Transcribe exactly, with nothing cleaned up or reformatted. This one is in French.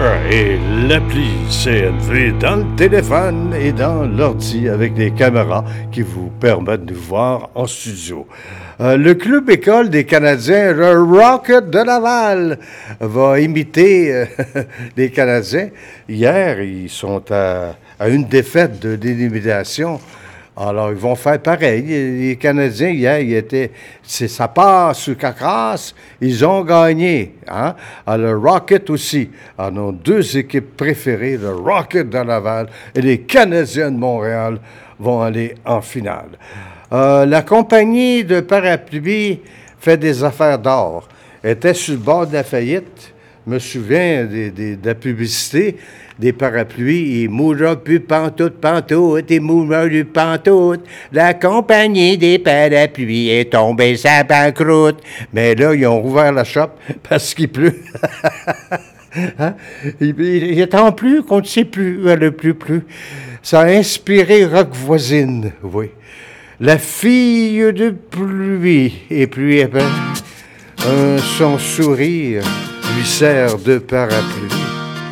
et l'appli C N V dans le téléphone et dans l'ordi avec des caméras qui vous permettent de voir en studio. Euh, le club école des Canadiens, le Rocket de Laval, va imiter euh, les Canadiens. Hier, ils sont à, à une défaite de d'élimination. Alors, ils vont faire pareil. Les Canadiens, hier, ils étaient... C'est, ça part sur Cacrasse. Ils ont gagné. Hein? Alors, le Rocket aussi. Alors, nos deux équipes préférées, le Rocket de Laval et les Canadiens de Montréal, vont aller en finale. Euh, la compagnie de parapluies fait des affaires d'or. Elle était sur le bord de la faillite. Je me souviens des, des, de la publicité des parapluies. Il mourra plus pantoute, pantoute, il mourra plus pantoute. La compagnie des parapluies est tombée sa banqueroute. Mais là, ils ont rouvert la shop parce qu'il pleut. Hein? Il, il est en plus qu'on ne sait plus, le plus plus. Ça a inspiré Rock Voisine, oui. La fille de pluie, et pluie et peine, euh, son sourire lui sert de parapluie.